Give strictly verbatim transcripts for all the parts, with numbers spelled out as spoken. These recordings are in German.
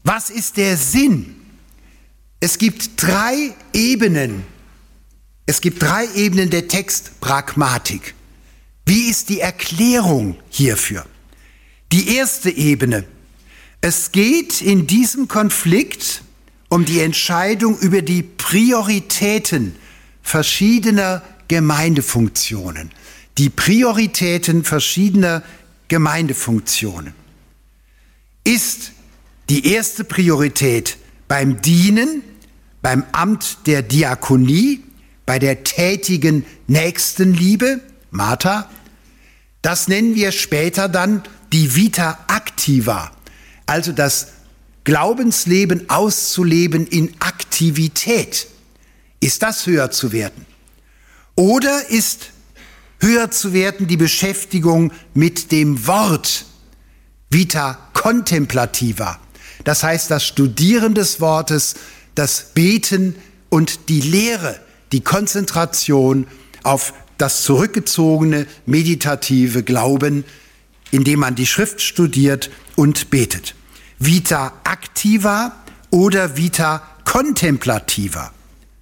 Was ist der Sinn? Es gibt drei Ebenen. Es gibt drei Ebenen der Textpragmatik. Wie ist die Erklärung hierfür? Die erste Ebene. Es geht in diesem Konflikt um die Entscheidung über die Prioritäten verschiedener Gemeindefunktionen. Die Prioritäten verschiedener Gemeindefunktionen. Ist die erste Priorität beim Dienen, beim Amt der Diakonie, bei der tätigen Nächstenliebe, Martha? Das nennen wir später dann die Vita Activa, also das Glaubensleben auszuleben in Aktivität. Ist das höher zu werten? Oder ist höher zu werten die Beschäftigung mit dem Wort, Vita Contemplativa, das heißt das Studieren des Wortes, das Beten und die Lehre, die Konzentration auf das zurückgezogene, meditative Glauben, indem man die Schrift studiert und betet. Vita Activa oder Vita Contemplativa.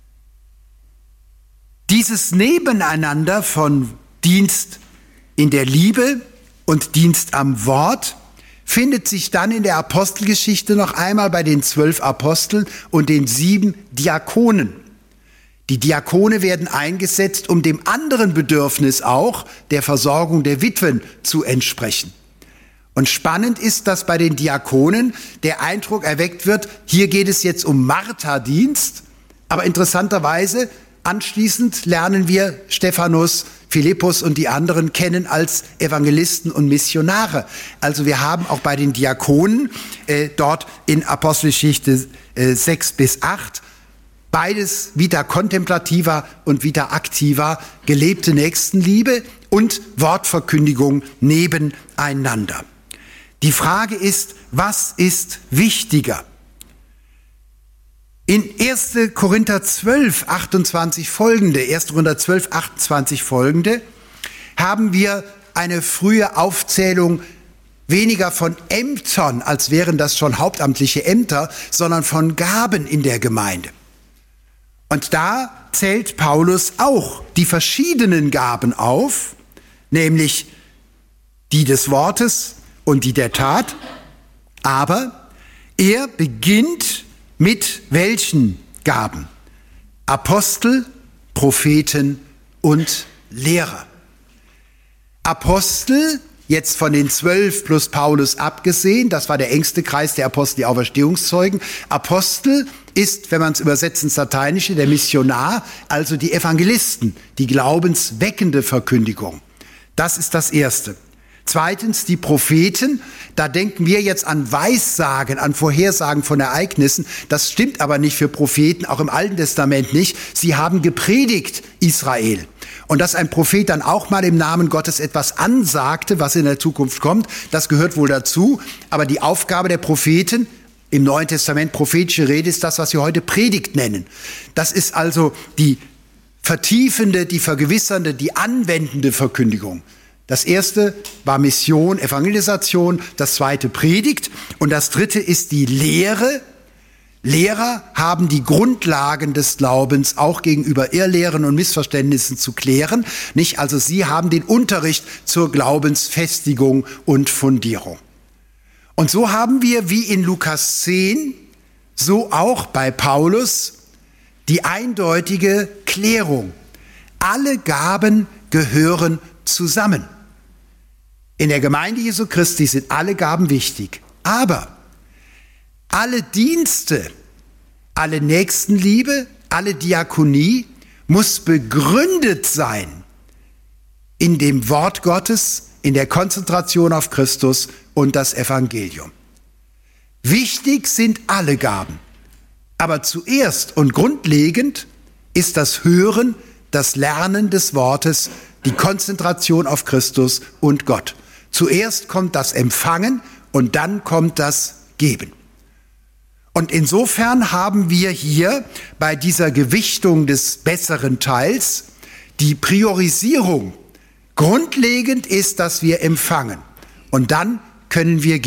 Dieses Nebeneinander von Dienst in der Liebe und Dienst am Wort findet sich dann in der Apostelgeschichte noch einmal bei den zwölf Aposteln und den sieben Diakonen. Die Diakone werden eingesetzt, um dem anderen Bedürfnis auch, der Versorgung der Witwen, zu entsprechen. Und spannend ist, dass bei den Diakonen der Eindruck erweckt wird, hier geht es jetzt um Marterdienst, aber interessanterweise anschließend lernen wir Stephanus, Philippus und die anderen kennen als Evangelisten und Missionare. Also wir haben auch bei den Diakonen äh, dort in Apostelgeschichte äh, sechs bis acht beides Vita Contemplativa und Vita Activa, gelebte Nächstenliebe und Wortverkündigung nebeneinander. Die Frage ist, was ist wichtiger? In erster Korinther zwölf, achtundzwanzig folgende, erster Korinther zwölf, achtundzwanzig folgende, haben wir eine frühe Aufzählung weniger von Ämtern, als wären das schon hauptamtliche Ämter, sondern von Gaben in der Gemeinde. Und da zählt Paulus auch die verschiedenen Gaben auf, nämlich die des Wortes und die der Tat, aber er beginnt mit welchen Gaben? Apostel, Propheten und Lehrer. Apostel, jetzt von den zwölf plus Paulus abgesehen, das war der engste Kreis der Apostel, die Auferstehungszeugen. Apostel ist, wenn man es übersetzt ins Lateinische, der Missionar, also die Evangelisten, die glaubensweckende Verkündigung. Das ist das Erste. Zweitens die Propheten, da denken wir jetzt an Weissagen, an Vorhersagen von Ereignissen. Das stimmt aber nicht für Propheten, auch im Alten Testament nicht. Sie haben gepredigt, Israel. Und dass ein Prophet dann auch mal im Namen Gottes etwas ansagte, was in der Zukunft kommt, das gehört wohl dazu. Aber die Aufgabe der Propheten, im Neuen Testament prophetische Rede, ist das, was wir heute Predigt nennen. Das ist also die vertiefende, die vergewissernde, die anwendende Verkündigung. Das erste war Mission, Evangelisation, das zweite Predigt und das dritte ist die Lehre. Lehrer haben die Grundlagen des Glaubens auch gegenüber Irrlehren und Missverständnissen zu klären. Nicht? Also sie haben den Unterricht zur Glaubensfestigung und Fundierung. Und so haben wir wie in Lukas zehn, so auch bei Paulus die eindeutige Klärung. Alle Gaben gehören zusammen. In der Gemeinde Jesu Christi sind alle Gaben wichtig, aber alle Dienste, alle Nächstenliebe, alle Diakonie muss begründet sein in dem Wort Gottes, in der Konzentration auf Christus und das Evangelium. Wichtig sind alle Gaben, aber zuerst und grundlegend ist das Hören, das Lernen des Wortes, die Konzentration auf Christus und Gott. Zuerst kommt das Empfangen und dann kommt das Geben. Und insofern haben wir hier bei dieser Gewichtung des besseren Teils die Priorisierung. Grundlegend ist, dass wir empfangen und dann können wir geben.